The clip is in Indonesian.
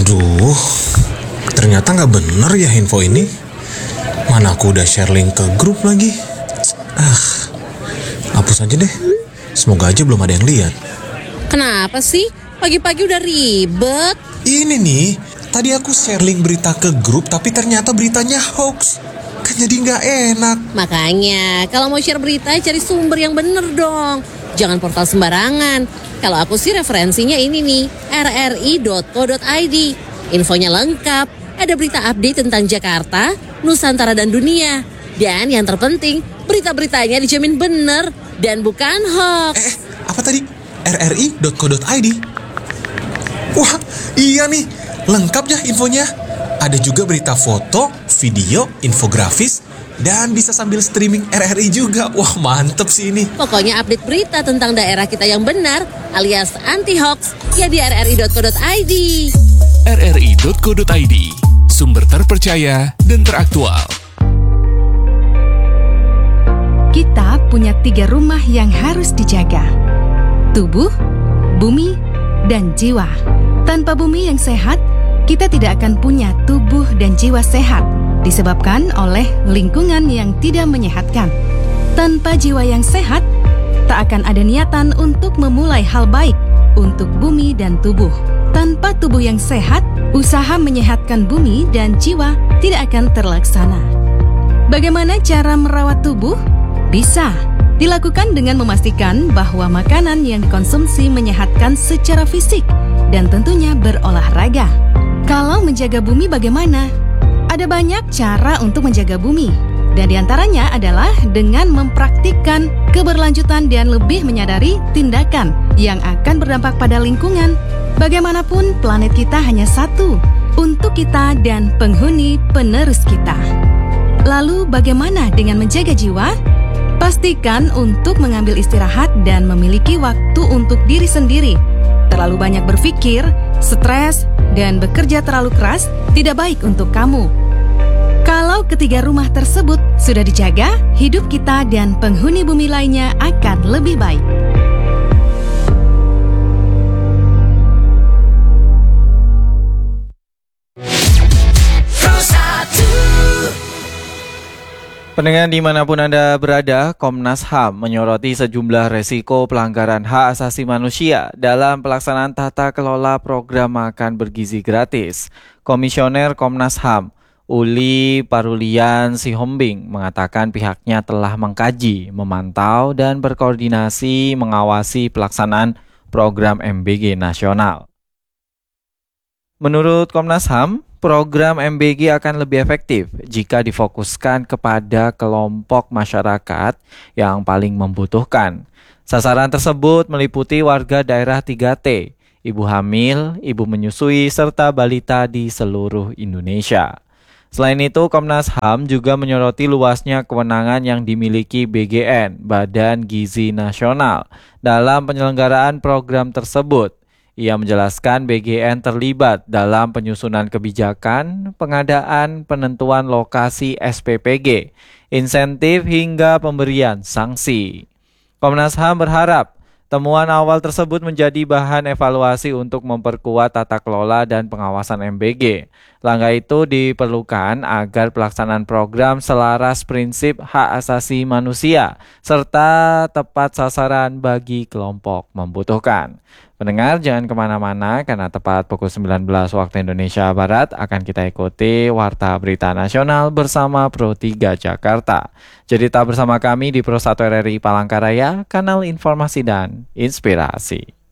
Aduh, ternyata nggak bener ya info ini. Mana aku udah share link ke grup lagi. Hapus aja deh. Semoga aja belum ada yang lihat. Kenapa sih? Pagi-pagi udah ribet. Ini nih, tadi aku share link berita ke grup tapi ternyata beritanya hoax. Kan jadi nggak enak. Makanya, kalau mau share berita cari sumber yang bener dong. Jangan portal sembarangan. Kalau aku sih referensinya ini nih, rri.co.id. Infonya lengkap, ada berita update tentang Jakarta, Nusantara dan dunia. Dan yang terpenting, berita-beritanya dijamin bener dan bukan hoax. Apa tadi? rri.co.id. Wah, iya nih, lengkap ya infonya. Ada juga berita foto, video, infografis, dan bisa sambil streaming RRI juga. Wah, mantep sih ini. Pokoknya update berita tentang daerah kita yang benar alias anti-hoax ya di rri.co.id. rri.co.id, sumber terpercaya dan teraktual. Kita punya 3 rumah yang harus dijaga. Tubuh, bumi, dan jiwa. Tanpa bumi yang sehat, kita tidak akan punya tubuh dan jiwa sehat, disebabkan oleh lingkungan yang tidak menyehatkan. Tanpa jiwa yang sehat, tak akan ada niatan untuk memulai hal baik untuk bumi dan tubuh. Tanpa tubuh yang sehat, usaha menyehatkan bumi dan jiwa tidak akan terlaksana. Bagaimana cara merawat tubuh? Bisa dilakukan dengan memastikan bahwa makanan yang dikonsumsi menyehatkan secara fisik dan tentunya berolahraga. Kalau menjaga bumi bagaimana? Ada banyak cara untuk menjaga bumi, dan diantaranya adalah dengan mempraktikkan keberlanjutan dan lebih menyadari tindakan yang akan berdampak pada lingkungan. Bagaimanapun, planet kita hanya satu, untuk kita dan penghuni penerus kita. Lalu bagaimana dengan menjaga jiwa? Pastikan untuk mengambil istirahat dan memiliki waktu untuk diri sendiri. Terlalu banyak berpikir, stres, dan bekerja terlalu keras tidak baik untuk kamu. Kalau ketiga rumah tersebut sudah dijaga, hidup kita dan penghuni bumi lainnya akan lebih baik. Pendengar dimanapun Anda berada, Komnas HAM menyoroti sejumlah resiko pelanggaran hak asasi manusia dalam pelaksanaan tata kelola program makan bergizi gratis. Komisioner Komnas HAM, Uli Parulian Sihombing, mengatakan pihaknya telah mengkaji, memantau, dan berkoordinasi mengawasi pelaksanaan program MBG nasional. Menurut Komnas HAM, program MBG akan lebih efektif jika difokuskan kepada kelompok masyarakat yang paling membutuhkan. Sasaran tersebut meliputi warga daerah 3T, ibu hamil, ibu menyusui, serta balita di seluruh Indonesia. Selain itu, Komnas HAM juga menyoroti luasnya kewenangan yang dimiliki BGN, Badan Gizi Nasional, dalam penyelenggaraan program tersebut. Ia menjelaskan BGN terlibat dalam penyusunan kebijakan, pengadaan, penentuan lokasi SPPG, insentif hingga pemberian sanksi. Komnas HAM berharap temuan awal tersebut menjadi bahan evaluasi untuk memperkuat tata kelola dan pengawasan MBG. Langkah itu diperlukan agar pelaksanaan program selaras prinsip hak asasi manusia serta tepat sasaran bagi kelompok membutuhkan. Pendengar, jangan kemana-mana karena tepat pukul 19 waktu Indonesia Barat akan kita ikuti Warta Berita Nasional bersama Pro 3 Jakarta. Jadi tetap bersama kami di Pro 1 RRI Palangkaraya, kanal informasi dan inspirasi.